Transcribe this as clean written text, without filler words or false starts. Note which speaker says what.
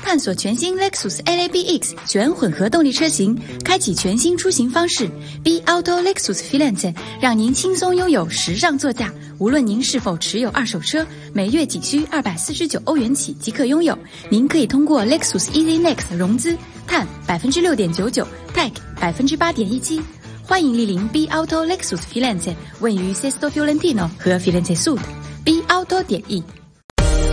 Speaker 1: 探索全新 Lexus LABX 全混合动力车型，开启全新出行方式。B Auto Lexus Firenze 让您轻松拥有时尚座驾。无论您是否持有二手车，每月仅需249欧元起即可拥有。您可以通过 Lexus Easy Next 融资，碳 6.99%， Tech 8.17%。欢迎莅临 B Auto Lexus Firenze， 位于 Sesto Fiorentino 和 Firenze Sud。B Auto.E